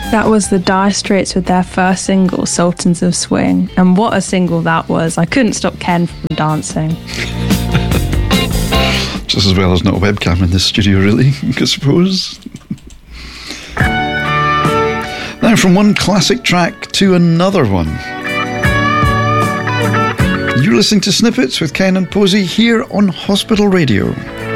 That was the Dire Straits with their first single, Sultans of Swing. And what a single that was. I couldn't stop Ken from dancing. Just as well as not a webcam in this studio, really, I suppose. Now, from one classic track to another one. You're listening to Snippets with Ken and Posey here on Hospital Radio.